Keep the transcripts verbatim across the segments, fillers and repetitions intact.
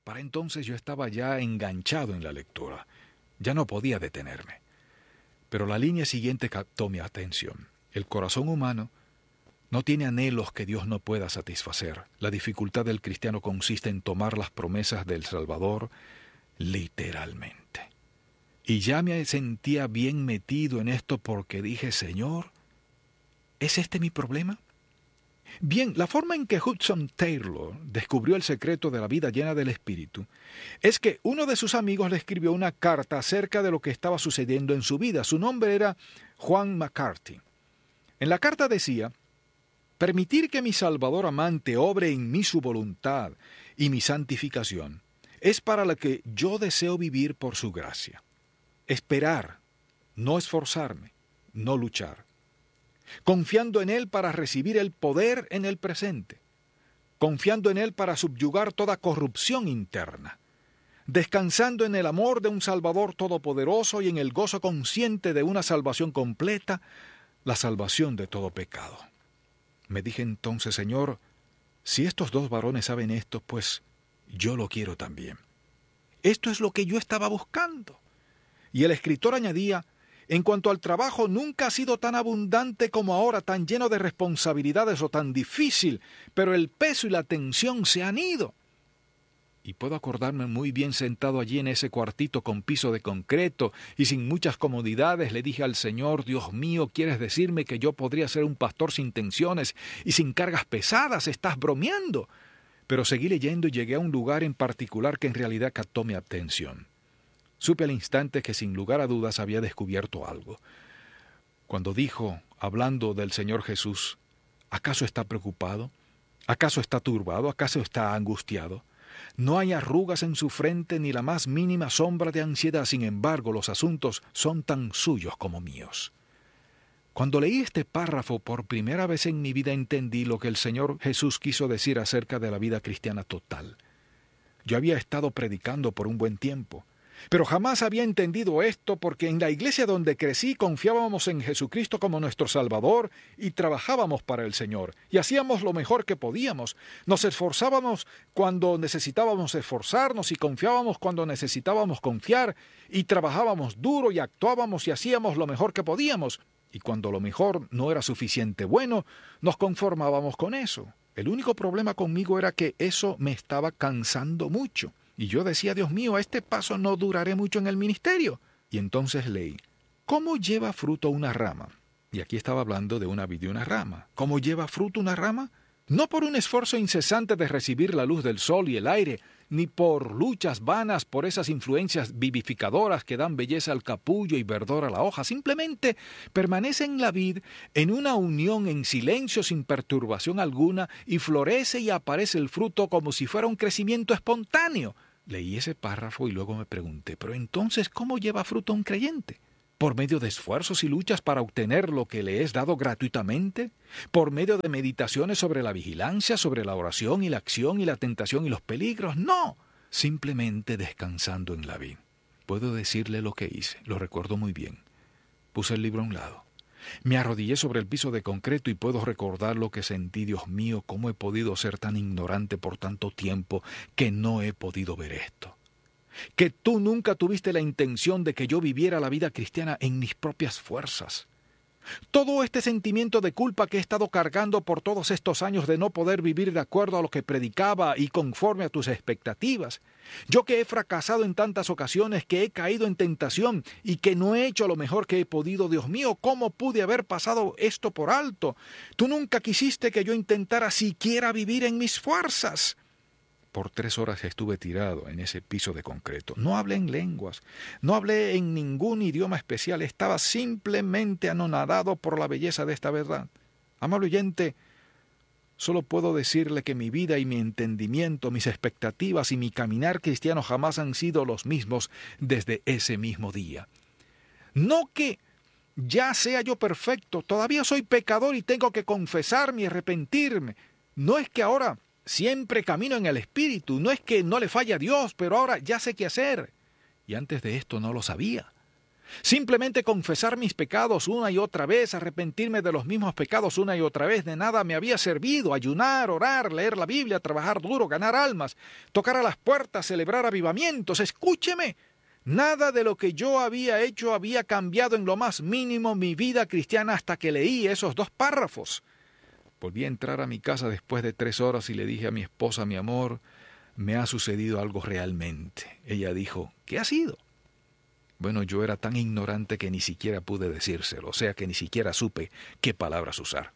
Para entonces yo estaba ya enganchado en la lectura. Ya no podía detenerme. Pero la línea siguiente captó mi atención. El corazón humano no tiene anhelos que Dios no pueda satisfacer. La dificultad del cristiano consiste en tomar las promesas del Salvador literalmente. Y ya me sentía bien metido en esto porque dije, Señor, ¿es este mi problema? Bien, la forma en que Hudson Taylor descubrió el secreto de la vida llena del Espíritu es que uno de sus amigos le escribió una carta acerca de lo que estaba sucediendo en su vida. Su nombre era Juan McCarthy. En la carta decía, permitir que mi Salvador amante obre en mí su voluntad y mi santificación es para lo que yo deseo vivir por su gracia. Esperar, no esforzarme, no luchar. Confiando en Él para recibir el poder en el presente, confiando en Él para subyugar toda corrupción interna, descansando en el amor de un Salvador todopoderoso y en el gozo consciente de una salvación completa, la salvación de todo pecado. Me dije entonces, Señor, si estos dos varones saben esto, pues yo lo quiero también. Esto es lo que yo estaba buscando. Y el escritor añadía, en cuanto al trabajo, nunca ha sido tan abundante como ahora, tan lleno de responsabilidades o tan difícil, pero el peso y la tensión se han ido. Y puedo acordarme muy bien sentado allí en ese cuartito con piso de concreto y sin muchas comodidades, le dije al Señor, Dios mío, ¿quieres decirme que yo podría ser un pastor sin tensiones y sin cargas pesadas? Estás bromeando. Pero seguí leyendo y llegué a un lugar en particular que en realidad captó mi atención. Supe al instante que sin lugar a dudas había descubierto algo. Cuando dijo, hablando del Señor Jesús, ¿acaso está preocupado? ¿Acaso está turbado? ¿Acaso está angustiado? No hay arrugas en su frente ni la más mínima sombra de ansiedad, sin embargo, los asuntos son tan suyos como míos. Cuando leí este párrafo por primera vez en mi vida entendí lo que el Señor Jesús quiso decir acerca de la vida cristiana total. Yo había estado predicando por un buen tiempo, pero jamás había entendido esto porque en la iglesia donde crecí confiábamos en Jesucristo como nuestro Salvador y trabajábamos para el Señor y hacíamos lo mejor que podíamos. Nos esforzábamos cuando necesitábamos esforzarnos y confiábamos cuando necesitábamos confiar y trabajábamos duro y actuábamos y hacíamos lo mejor que podíamos. Y cuando lo mejor no era suficiente bueno, nos conformábamos con eso. El único problema conmigo era que eso me estaba cansando mucho. Y yo decía, Dios mío, a este paso no duraré mucho en el ministerio. Y entonces leí, ¿cómo lleva fruto una rama? Y aquí estaba hablando de una vid y una rama. ¿Cómo lleva fruto una rama? No por un esfuerzo incesante de recibir la luz del sol y el aire, ni por luchas vanas por esas influencias vivificadoras que dan belleza al capullo y verdor a la hoja. Simplemente permanece en la vid en una unión en silencio sin perturbación alguna y florece y aparece el fruto como si fuera un crecimiento espontáneo. Leí ese párrafo y luego me pregunté, ¿pero entonces cómo lleva fruto un creyente? ¿Por medio de esfuerzos y luchas para obtener lo que le es dado gratuitamente? ¿Por medio de meditaciones sobre la vigilancia, sobre la oración y la acción y la tentación y los peligros? No, simplemente descansando en la vid. Puedo decirle lo que hice, lo recuerdo muy bien. Puse el libro a un lado. Me arrodillé sobre el piso de concreto y puedo recordar lo que sentí. Dios mío, ¿cómo he podido ser tan ignorante por tanto tiempo que no he podido ver esto? Que tú nunca tuviste la intención de que yo viviera la vida cristiana en mis propias fuerzas. Todo este sentimiento de culpa que he estado cargando por todos estos años de no poder vivir de acuerdo a lo que predicaba y conforme a tus expectativas. Yo que he fracasado en tantas ocasiones, que he caído en tentación y que no he hecho lo mejor que he podido. Dios mío, ¿cómo pude haber pasado esto por alto? Tú nunca quisiste que yo intentara siquiera vivir en mis fuerzas. Por tres horas estuve tirado en ese piso de concreto. No hablé en lenguas, no hablé en ningún idioma especial. Estaba simplemente anonadado por la belleza de esta verdad. Amable oyente, solo puedo decirle que mi vida y mi entendimiento, mis expectativas y mi caminar cristiano jamás han sido los mismos desde ese mismo día. No que ya sea yo perfecto, todavía soy pecador y tengo que confesarme y arrepentirme. No es que ahora siempre camino en el Espíritu, no es que no le falle a Dios, pero ahora ya sé qué hacer. Y antes de esto no lo sabía. Simplemente confesar mis pecados una y otra vez, arrepentirme de los mismos pecados una y otra vez, de nada me había servido. Ayunar, orar, leer la Biblia, trabajar duro, ganar almas, tocar a las puertas, celebrar avivamientos. Escúcheme, nada de lo que yo había hecho había cambiado en lo más mínimo mi vida cristiana hasta que leí esos dos párrafos. Volví a entrar a mi casa después de tres horas y le dije a mi esposa, mi amor, me ha sucedido algo realmente. Ella dijo, ¿qué ha sido? Bueno, yo era tan ignorante que ni siquiera pude decírselo, o sea que ni siquiera supe qué palabras usar.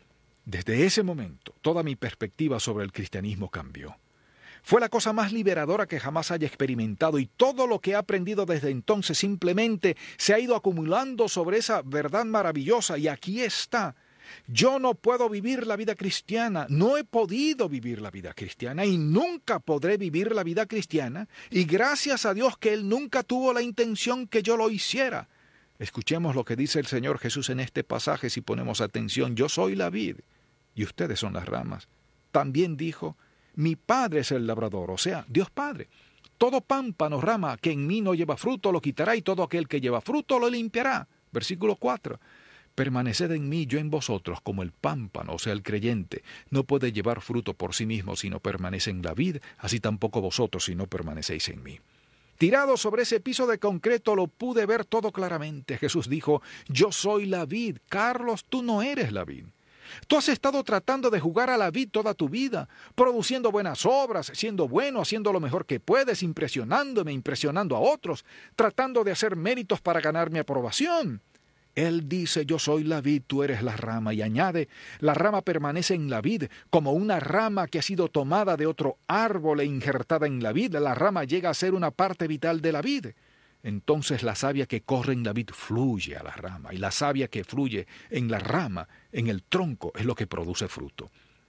Desde ese momento, toda mi perspectiva sobre el cristianismo cambió. Fue la cosa más liberadora que jamás haya experimentado y todo lo que he aprendido desde entonces simplemente se ha ido acumulando sobre esa verdad maravillosa y aquí está. Yo no puedo vivir la vida cristiana, no he podido vivir la vida cristiana y nunca podré vivir la vida cristiana y gracias a Dios que Él nunca tuvo la intención que yo lo hiciera. Escuchemos lo que dice el Señor Jesús en este pasaje si ponemos atención. Yo soy la vid y ustedes son las ramas. También dijo, mi Padre es el labrador, o sea, Dios Padre. Todo pámpano, rama que en mí no lleva fruto lo quitará y todo aquel que lleva fruto lo limpiará. Versículo cuatro. Permaneced en mí, yo en vosotros, como el pámpano, o sea, el creyente, no puede llevar fruto por sí mismo si no permanece en la vid, así tampoco vosotros si no permanecéis en mí. Tirado sobre ese piso de concreto lo pude ver todo claramente. Jesús dijo, yo soy la vid. Carlos, tú no eres la vid. Tú has estado tratando de jugar a la vid toda tu vida, produciendo buenas obras, siendo bueno, haciendo lo mejor que puedes, impresionándome, impresionando a otros, tratando de hacer méritos para ganar mi aprobación. Él dice, yo soy la vid, tú eres la rama, y añade, la rama permanece en la vid, como una rama que ha sido tomada de otro árbol e injertada en la vid, la rama llega a ser una parte vital de la vid. Entonces la savia que corre en la vid fluye a la rama, y la savia que fluye en la rama, en el tronco, es lo que produce fruto.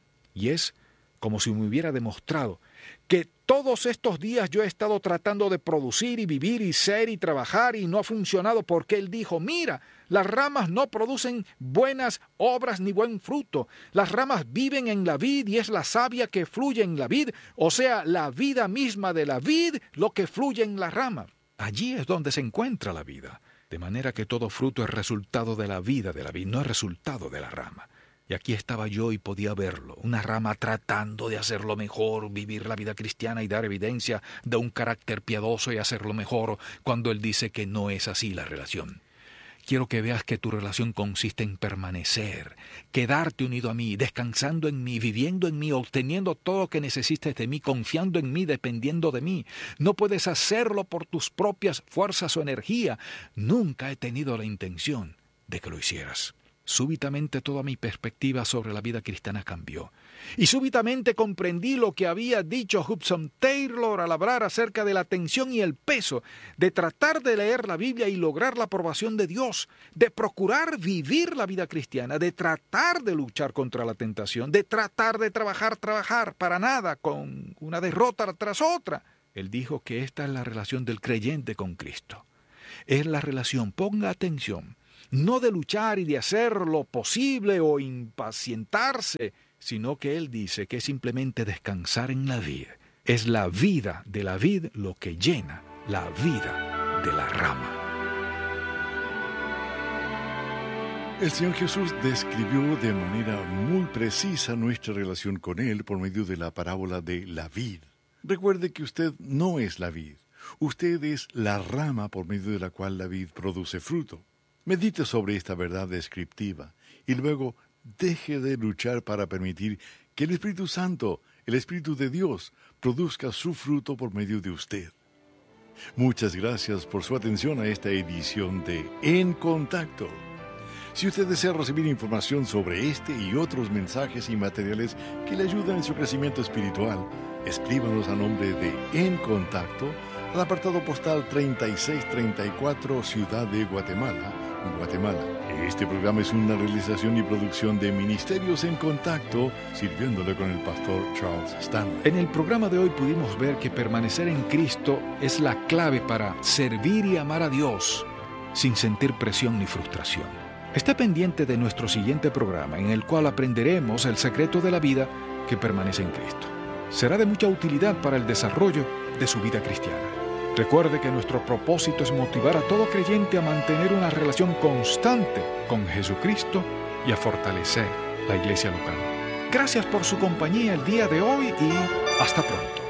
Y es como si me hubiera demostrado que todos estos días yo he estado tratando de producir y vivir y ser y trabajar y no ha funcionado porque Él dijo, mira, las ramas no producen buenas obras ni buen fruto. Las ramas viven en la vid y es la savia que fluye en la vid, o sea, la vida misma de la vid, lo que fluye en la rama. Allí es donde se encuentra la vida, de manera que todo fruto es resultado de la vida de la vid, no es resultado de la rama. Y aquí estaba yo y podía verlo, una rama tratando de hacerlo mejor, vivir la vida cristiana y dar evidencia de un carácter piadoso y hacerlo mejor, cuando Él dice que no es así la relación. Quiero que veas que tu relación consiste en permanecer, quedarte unido a mí, descansando en mí, viviendo en mí, obteniendo todo lo que necesites de mí, confiando en mí, dependiendo de mí. No puedes hacerlo por tus propias fuerzas o energía. Nunca he tenido la intención de que lo hicieras. Súbitamente toda mi perspectiva sobre la vida cristiana cambió. Y súbitamente comprendí lo que había dicho Hudson Taylor al hablar acerca de la tensión y el peso de tratar de leer la Biblia y lograr la aprobación de Dios, de procurar vivir la vida cristiana, de tratar de luchar contra la tentación, de tratar de trabajar, trabajar, para nada, con una derrota tras otra. Él dijo que esta es la relación del creyente con Cristo. Es la relación, ponga atención, no de luchar y de hacer lo posible o impacientarse, sino que Él dice que es simplemente descansar en la vid. Es la vida de la vid lo que llena la vida de la rama. El Señor Jesús describió de manera muy precisa nuestra relación con Él por medio de la parábola de la vid. Recuerde que usted no es la vid. Usted es la rama por medio de la cual la vid produce fruto. Medite sobre esta verdad descriptiva y luego deje de luchar para permitir que el Espíritu Santo, el Espíritu de Dios, produzca su fruto por medio de usted. Muchas gracias por su atención a esta edición de En Contacto. Si usted desea recibir información sobre este y otros mensajes y materiales que le ayudan en su crecimiento espiritual, escríbanos a nombre de En Contacto al apartado postal treinta y seis treinta y cuatro, Ciudad de Guatemala, Guatemala. Este programa es una realización y producción de Ministerios en Contacto, sirviéndole con el pastor Charles Stanley. En el programa de hoy pudimos ver que permanecer en Cristo es la clave para servir y amar a Dios sin sentir presión ni frustración. Esté pendiente de nuestro siguiente programa, en el cual aprenderemos el secreto de la vida que permanece en Cristo. Será de mucha utilidad para el desarrollo de su vida cristiana. Recuerde que nuestro propósito es motivar a todo creyente a mantener una relación constante con Jesucristo y a fortalecer la iglesia local. Gracias por su compañía el día de hoy y hasta pronto.